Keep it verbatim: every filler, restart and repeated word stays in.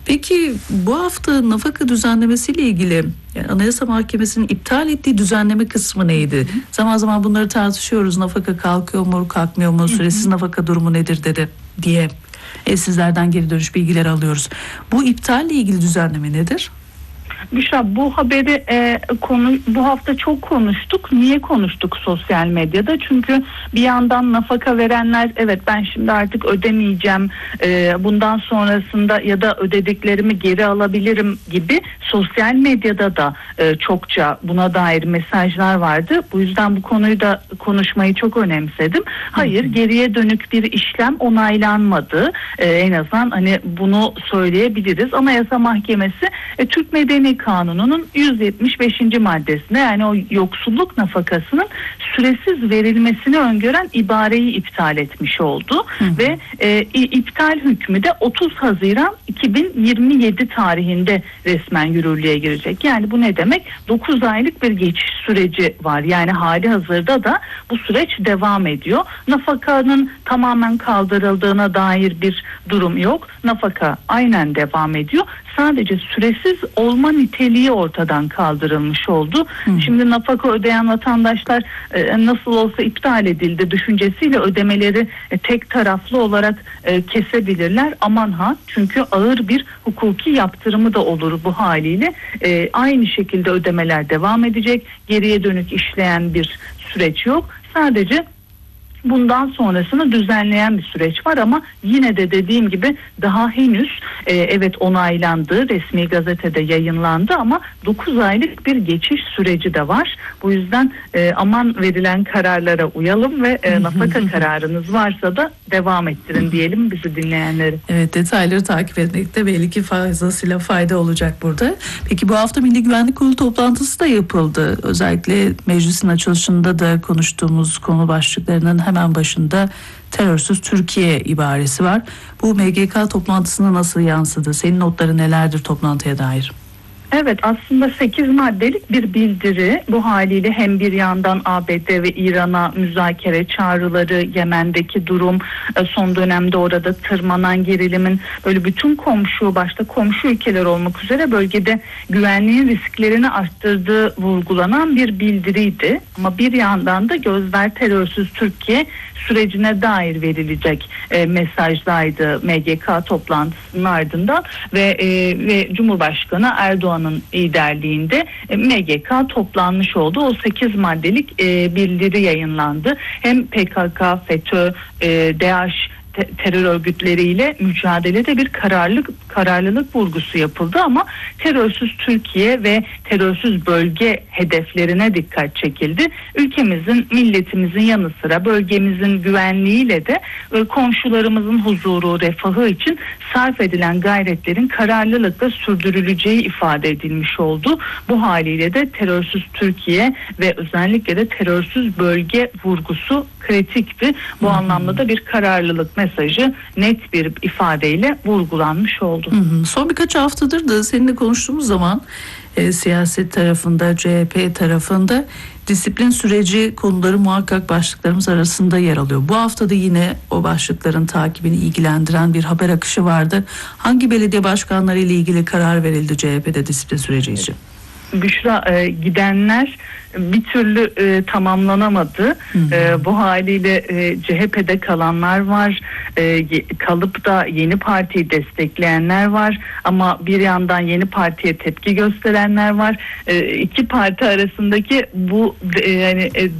Peki bu hafta nafaka düzenlemesiyle ilgili yani Anayasa Mahkemesi'nin iptal ettiği düzenleme kısmı neydi? Hı hı. Zaman zaman bunları tartışıyoruz. Nafaka kalkıyor mu, kalkmıyor mu? Süresiz nafaka durumu nedir dedi diye e, sizlerden geri dönüş bilgileri alıyoruz. Bu iptalle ilgili düzenleme nedir? Büşra, bu haberi e, konu bu hafta çok konuştuk. Niye konuştuk sosyal medyada? Çünkü bir yandan nafaka verenler evet ben şimdi artık ödemeyeceğim, e, bundan sonrasında ya da ödediklerimi geri alabilirim gibi sosyal medyada da e, çokça buna dair mesajlar vardı. Bu yüzden bu konuyu da konuşmayı çok önemsedim. Hayır, geriye dönük bir işlem onaylanmadı. E, en azından hani bunu söyleyebiliriz. Anayasa Mahkemesi e, Türk Medeni Kanunu'nun yüz yetmiş beşinci maddesine yani o yoksulluk nafakasının süresiz verilmesini öngören ibareyi iptal etmiş oldu. Hı hı. Ve e, iptal hükmü de otuz Haziran iki bin yirmi yedi tarihinde resmen yürürlüğe girecek. Yani bu ne demek? dokuz aylık bir geçiş süreci var. Yani hali hazırda da bu süreç devam ediyor. Nafakanın tamamen kaldırıldığına dair bir durum yok. Nafaka aynen devam ediyor. Sadece süresiz olma niteliği ortadan kaldırılmış oldu. Hmm. Şimdi nafaka ödeyen vatandaşlar e, nasıl olsa iptal edildi düşüncesiyle ödemeleri e, tek taraflı olarak e, kesebilirler. Aman ha, çünkü ağır bir hukuki yaptırımı da olur bu haliyle. E, aynı şekilde ödemeler devam edecek. Geriye dönük işleyen bir süreç yok. Sadece bundan sonrasını düzenleyen bir süreç var ama yine de dediğim gibi daha henüz e, evet onaylandı, resmi gazetede yayınlandı ama dokuz aylık bir geçiş süreci de var. Bu yüzden e, aman verilen kararlara uyalım ve e, nafaka kararınız varsa da devam ettirin diyelim bizi dinleyenleri. Evet, detayları takip etmekte belli ki fazlasıyla fayda olacak burada. Peki bu hafta Milli Güvenlik Kurulu toplantısı da yapıldı. Özellikle meclisin açılışında da konuştuğumuz konu başlıklarının hemen hemen başında terörsüz Türkiye ibaresi var. Bu M G K toplantısına nasıl yansıdı? Senin notları nelerdir toplantıya dair? Evet, aslında sekiz maddelik bir bildiri. Bu haliyle hem bir yandan A B D ve İran'a müzakere çağrıları, Yemen'deki durum, son dönemde orada tırmanan gerilimin böyle bütün komşu, başta komşu ülkeler olmak üzere bölgede güvenliğin risklerini arttırdığı vurgulanan bir bildiriydi. Ama bir yandan da gözler terörsüz Türkiye sürecine dair verilecek e, mesajlaydı M G K toplantısının ardından ve, e, ve Cumhurbaşkanı Erdoğan'ın liderliğinde e, M G K toplanmış oldu. O sekiz maddelik e, bildiri yayınlandı. Hem P K K, FETÖ, e, DAEŞ terör örgütleriyle mücadelede bir kararlılık kararlılık vurgusu yapıldı ama terörsüz Türkiye ve terörsüz bölge hedeflerine dikkat çekildi. Ülkemizin, milletimizin yanı sıra bölgemizin güvenliğiyle de komşularımızın huzuru, refahı için sarf edilen gayretlerin kararlılıkla sürdürüleceği ifade edilmiş oldu. Bu haliyle de terörsüz Türkiye ve özellikle de terörsüz bölge vurgusu kritikti. Bu hmm. anlamda da bir kararlılık mesajı net bir ifadeyle vurgulanmış oldu. Hmm. Son birkaç haftadır da seninle konuştuğumuz zaman e, siyaset tarafında, C H P tarafında disiplin süreci konuları muhakkak başlıklarımız arasında yer alıyor. Bu hafta da yine o başlıkların takibini ilgilendiren bir haber akışı vardı. Hangi belediye başkanları ile ilgili karar verildi C H P'de disiplin süreci için? Büşra, e, gidenler bir türlü e, tamamlanamadı. E, bu haliyle e, C H P'de kalanlar var. E, kalıp da yeni partiyi destekleyenler var. Ama bir yandan yeni partiye tepki gösterenler var. E, iki parti arasındaki bu e, yani e,